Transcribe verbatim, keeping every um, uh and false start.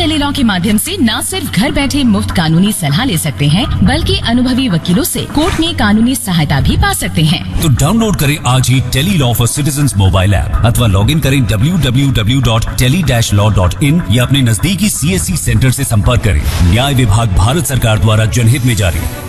Tele-Law के माध्यम से न सिर्फ घर बैठे मुफ्त कानूनी सलाह ले सकते हैं, बल्कि अनुभवी वकीलों से कोर्ट में कानूनी सहायता भी पा सकते हैं। तो डाउनलोड करें आज ही Tele-Law for citizens mobile app अथवा लॉग इन करें W W W dot tele dash law dot in या अपने नजदीकी सी एस सी सेंटर से संपर्क करें। न्याय विभाग भारत सरकार द्वारा जनहित में जारी।